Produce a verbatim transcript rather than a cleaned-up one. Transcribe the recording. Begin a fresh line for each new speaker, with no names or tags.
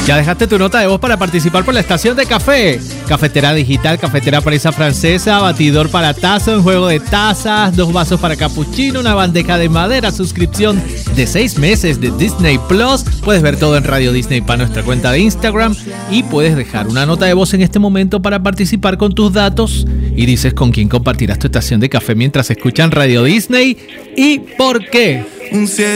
Ya dejaste tu nota de voz para participar por la estación de café. Cafetera digital, cafetera presa francesa, batidor para taza, un juego de tazas, dos vasos para capuchino, una bandeja de madera, suscripción de seis meses de Disney Plus. Puedes ver todo en Radio Disney para nuestra cuenta de Instagram y puedes dejar una nota de voz en este momento para participar con tus datos y dices con quién compartirás tu estación de café mientras escuchan Radio Disney y por qué.